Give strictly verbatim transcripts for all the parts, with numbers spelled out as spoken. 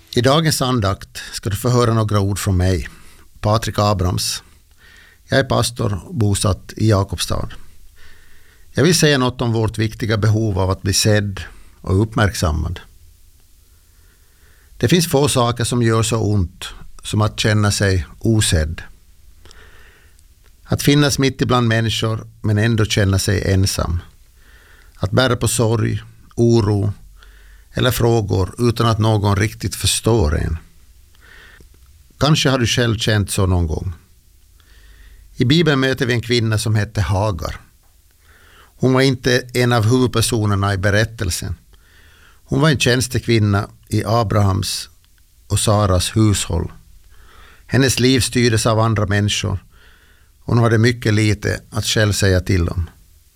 I dagens andakt ska du få höra några ord från mig, Patrik Abrams. Jag är pastor bosatt i Jakobstad. Jag vill säga något om vårt viktiga behov av att bli sedd och uppmärksammad. Det finns få saker som gör så ont som att känna sig osedd. Att finnas mitt ibland människor men ändå känna sig ensam. Att bära på sorg, oro eller frågor utan att någon riktigt förstår en. Kanske har du själv känt så någon gång. I Bibeln möter vi en kvinna som hette Hagar. Hon var inte en av huvudpersonerna i berättelsen. Hon var en tjänstekvinna i Abrahams och Saras hushåll. Hennes liv styrdes av andra människor. Hon hade mycket lite att själv säga till om.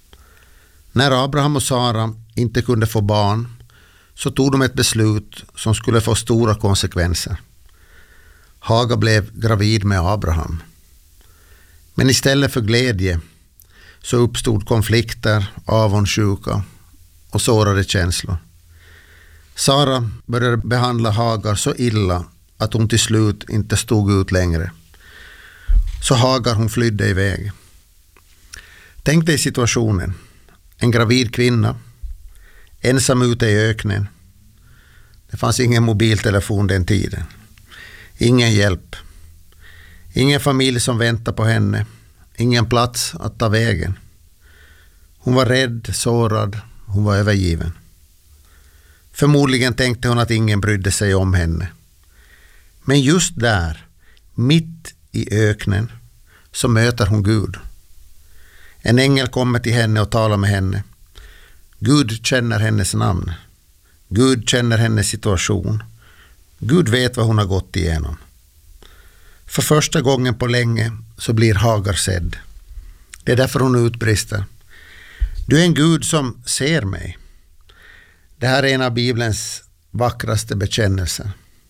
När Abraham och Sara inte kunde få barn så tog de ett beslut som skulle få stora konsekvenser. Hagar blev gravid med Abraham. Men istället för glädje så uppstod konflikter, avundsjuka och sårade känslor. Sara började behandla Hagar så illa att hon till slut inte stod ut längre. Så Hagar hon flydde iväg. Tänk dig situationen. En gravid kvinna, ensam ute i öknen. Det fanns ingen mobiltelefon den tiden. Ingen hjälp. Ingen familj som väntade på henne. Ingen plats att ta vägen. Hon var rädd, sårad. Hon var övergiven. Förmodligen tänkte hon att ingen brydde sig om henne. Men just där, mitt i öknen, så möter hon Gud. En ängel kommer till henne och talar med henne. Gud känner hennes namn. Gud känner hennes situation. Gud vet vad hon har gått igenom. För första gången på länge så blir Hagar sedd. Det är därför hon utbrister. Du är en Gud som ser mig. Det här är en av Bibelns vackraste bekännelser.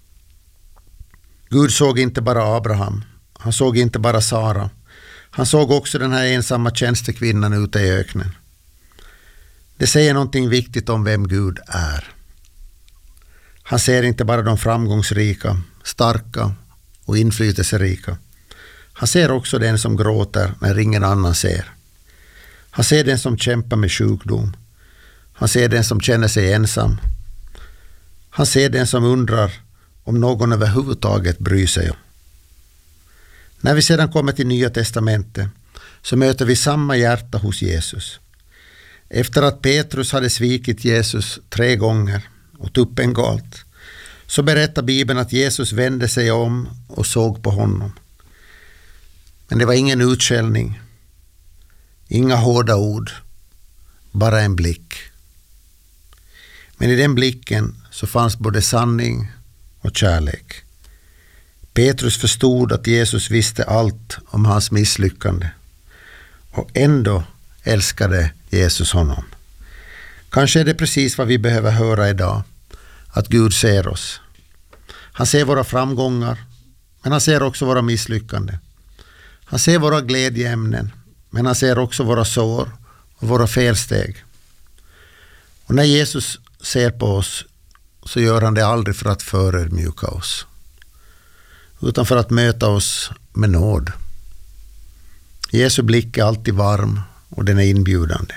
Gud såg inte bara Abraham. Han såg inte bara Sara. Han såg också den här ensamma tjänstekvinnan ute i öknen. Det säger någonting viktigt om vem Gud är. Han ser inte bara de framgångsrika, starka och inflytelserika. Han ser också den som gråter när ingen annan ser. Han ser den som kämpar med sjukdom. Han ser den som känner sig ensam. Han ser den som undrar om någon överhuvudtaget bryr sig om. När vi sedan kommer till Nya testamentet så möter vi samma hjärta hos Jesus. Efter att Petrus hade svikit Jesus tre gånger och tuppen galt, så berättar Bibeln att Jesus vände sig om och såg på honom. Men det var ingen utskällning, inga hårda ord, bara en blick. Men i den blicken så fanns både sanning och kärlek. Petrus förstod att Jesus visste allt om hans misslyckande. Och ändå älskade Jesus honom. Kanske är det precis vad vi behöver höra idag. Att Gud ser oss. Han ser våra framgångar, men han ser också våra misslyckanden. Han ser våra glädjeämnen, men han ser också våra sår och våra felsteg. Och när Jesus ser på oss så gör han det aldrig för att förödmjuka oss, utan för att möta oss med nåd. Jesu blick är alltid varm och den är inbjudande.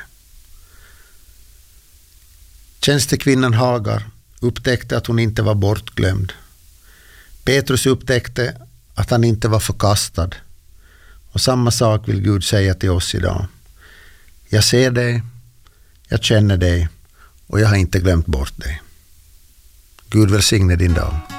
Tjänstekvinnan Hagar upptäckte att hon inte var bortglömd. Petrus upptäckte att han inte var förkastad. Och samma sak vill Gud säga till oss idag. Jag ser dig, jag känner dig och jag har inte glömt bort dig. Gud välsigne din dag.